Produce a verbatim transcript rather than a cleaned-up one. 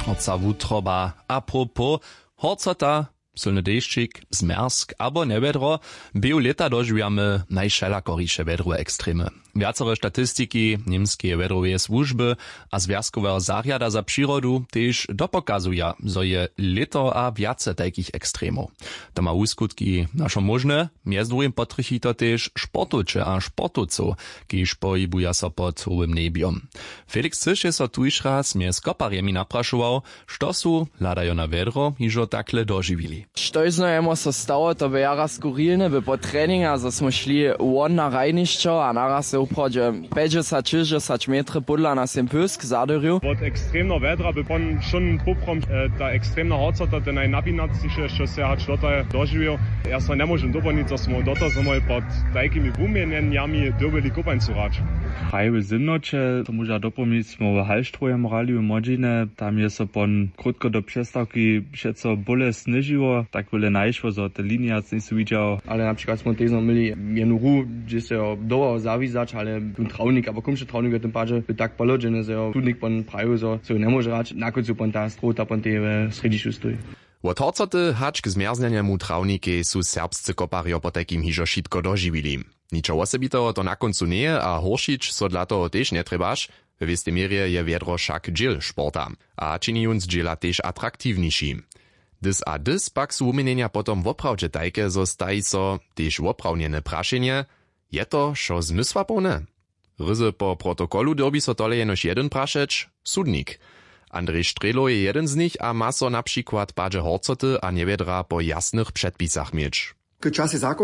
horca wutroba. Apropos, horcota, silny deščik, zmersk abo nevedro, biju leta doživjamy najšelakoriše vedrové ekstremy. Viacere statistiki, niemskie vedrové służby a związkowego zariada za przyrodu też dopokazuja, że je leto a viace takich ekstremów. To ma uskutki naszo możne, między drugim potrychi to też sportucze a sportuców, kiż pohybuja so pod hołym nebiom. Felix Cysz je so tuż raz mnie z koparjemi napraszował, što su, ladajo na vedro, iżo takle dożywili. Štojzno jemo so stało, to by jara skurilne, by po treninga, że smo šli won na rajnišćo, a naraz se uprođe peťdesiat šesťdesiat metry podla na sem pysk zadyrju. Od ekstremno vedra by pon šon poprom ta ekstremna horcota, ten najnapinaciše, što se hat šlota doživio. Ja se ne možem doplniti, że smo doto zomoj pod takimi wumienjami dobili kupańcu rać. Hajby zimnoče, to možda dopomnieć, smo v Halštrojem rali v Modžine, tam je so pon krótko do přestawki všetko bole snežiło, tak byle najšło, że te liniac nie su widział. Ale na przykład smo tezno mieli jednu ru, gdzie se jo doło zawizać, ale ten trawnik, aber kumszy trawnik w tym parze by tak polodzene, że jo tudnik pon praju, że se ne może rać, na końcu pon ta strota pon te w srediszu stoi. Od horcoty hač k zmjerznjenjemu trawniki su serbscy koparjo po takim hižo šitko doživili. Ničo osobitego to na koncu nie, a horšič so dla toho tež netrebaš. W wistej mierze je vedro však džil športa, a čini junc džila tež atraktivniši. Dys a dys pak su umienenia potom woprawdźe tajke, zo stají so tež woprawnjene prašenje, je to šo zmysła pełne? Ryzy po protokolu derbi so tole jenož jeden prašeć, sudnik. Andrzej Strelo je jeden z nich a ma so na przykład padže horcoty a niewiedra po jasnych przedpisach mieć.